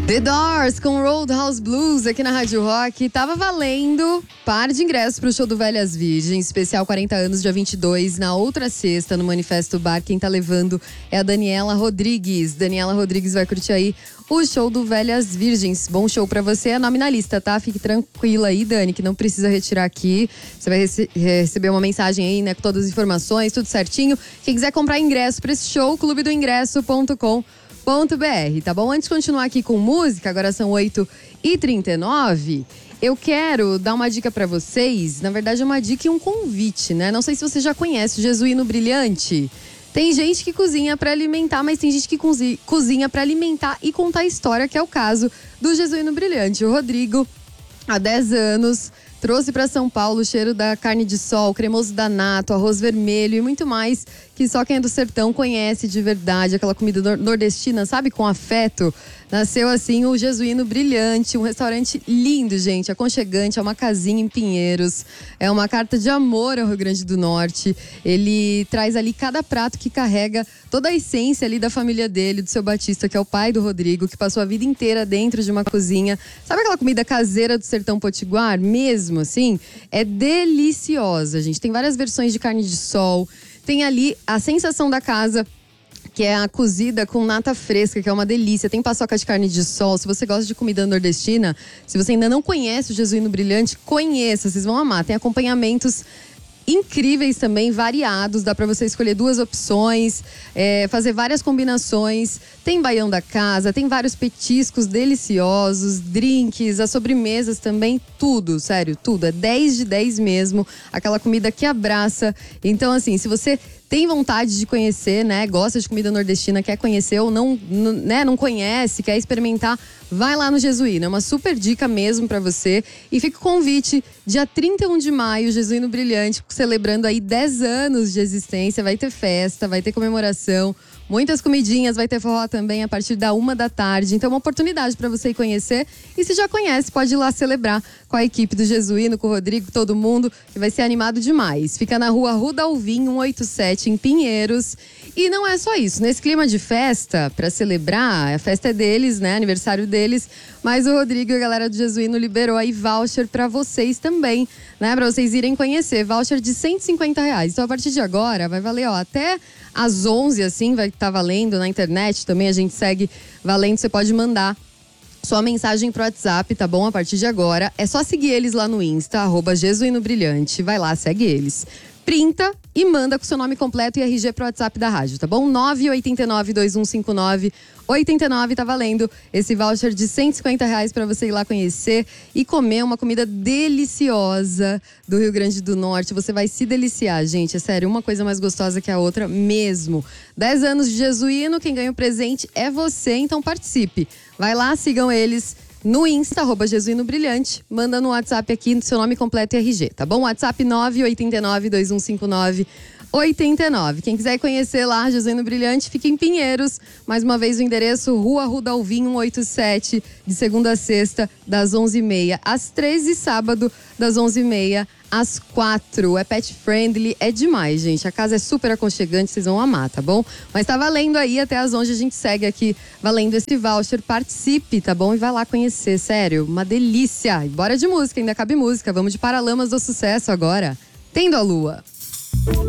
The Doors com Roadhouse Blues aqui na Rádio Rock. Tava valendo par de ingressos pro show do Velhas Virgens, especial 40 anos, dia 22, na outra sexta, no Manifesto Bar. Quem tá levando é a Daniela Rodrigues. Daniela Rodrigues vai curtir aí o show do Velhas Virgens. Bom show pra você, é nome na lista, tá? Fique tranquila aí, Dani, que não precisa retirar aqui. Você vai receber uma mensagem aí, né, com todas as informações, tudo certinho. Quem quiser comprar ingresso pra esse show, clubedoingresso.com.br, tá bom? Antes de continuar aqui com música, agora são 8h39, eu quero dar uma dica pra vocês. Na verdade é uma dica e um convite, né? Não sei se você já conhece o Jesuíno Brilhante. Tem gente que cozinha pra alimentar, mas tem gente que cozinha pra alimentar e contar história, que é o caso do Jesuíno Brilhante. O Rodrigo, há 10 anos, trouxe para São Paulo o cheiro da carne de sol, cremoso da nato, arroz vermelho e muito mais que só quem é do sertão conhece de verdade. Aquela comida nordestina, sabe? Com afeto. Nasceu assim o Jesuíno Brilhante, um restaurante lindo, gente, aconchegante, é uma casinha em Pinheiros. É uma carta de amor ao Rio Grande do Norte. Ele traz ali cada prato que carrega toda a essência ali da família dele, do seu Batista, que é o pai do Rodrigo, que passou a vida inteira dentro de uma cozinha. Sabe aquela comida caseira do sertão potiguar? Mesmo assim, é deliciosa, gente. Tem várias versões de carne de sol. Tem ali a sensação da casa, que é a cozida com nata fresca, que é uma delícia. Tem paçoca de carne de sol. Se você gosta de comida nordestina, se você ainda não conhece o Jesuíno Brilhante, conheça, vocês vão amar. Tem acompanhamentos incríveis também, variados. Dá pra você escolher 2 opções, fazer várias combinações. Tem baião da casa, tem vários petiscos deliciosos, drinks, as sobremesas também, tudo, sério, tudo. É 10 de 10 mesmo, aquela comida que abraça. Então, assim, se você tem vontade de conhecer, né, gosta de comida nordestina, quer conhecer ou não, né, não conhece, quer experimentar, vai lá no Jesuíno. É uma super dica mesmo pra você. E fica o convite, dia 31 de maio, Jesuíno Brilhante, celebrando aí 10 anos de existência. Vai ter festa, vai ter comemoração, muitas comidinhas, vai ter forró também a partir da 1h da tarde. Então é uma oportunidade para você ir conhecer. E se já conhece, pode ir lá celebrar com a equipe do Jesuíno, com o Rodrigo, todo mundo, que vai ser animado demais. Fica na rua Ruda Alvim, 187, em Pinheiros. E não é só isso. Nesse clima de festa, para celebrar, a festa é deles, né? Aniversário deles. Mas o Rodrigo e a galera do Jesuíno liberou aí voucher para vocês também, né? Para vocês irem conhecer. Voucher de R$150. Então a partir de agora vai valer, ó, até às 11, assim, vai estar valendo na internet também. A gente segue valendo. Você pode mandar sua mensagem pro WhatsApp, tá bom? A partir de agora. É só seguir eles lá no Insta, @JesuínoBrilhante. Vai lá, segue eles. Printa e manda com seu nome completo e RG pro WhatsApp da rádio, tá bom? 989-2159-89, tá valendo esse voucher de R$150 pra você ir lá conhecer e comer uma comida deliciosa do Rio Grande do Norte. Você vai se deliciar, gente. É sério, uma coisa mais gostosa que a outra mesmo. 10 anos de Jesuíno, quem ganha o presente é você, então participe. Vai lá, sigam eles no Insta, @Jesuíno Brilhante. Manda no WhatsApp aqui seu nome completo e RG, tá bom? WhatsApp 989-2159-89. Quem quiser conhecer lá, Jesuíno Brilhante, fica em Pinheiros. Mais uma vez o endereço, Rua Ruda Alvim, 187, de segunda a sexta, das 11h30 às 13h, sábado, das 11h30 às 4h. É pet friendly, é demais, gente. A casa é super aconchegante, vocês vão amar, tá bom? Mas tá valendo aí, até às 11h a gente segue aqui, valendo esse voucher. Participe, tá bom? E vai lá conhecer, sério, uma delícia. E bora de música, ainda cabe música. Vamos de Paralamas do Sucesso agora. Tendo a Lua.